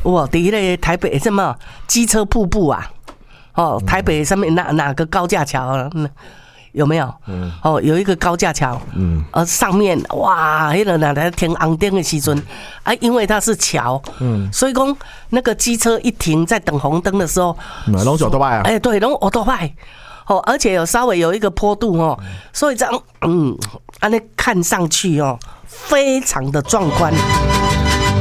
哇，第一个台北什么机车瀑布啊？哦，台北上面哪个高架桥啊？有没有？哦，有一个高架桥，上面哇，那个哪来停红灯的时阵啊，因为它是桥，所以讲那个机车一停在等红灯的时候， 拢走多拜啊， 对，拢奥多拜，哦，而且稍微有一个坡度哦，所以这样，按那看上去哦，非常的壮观。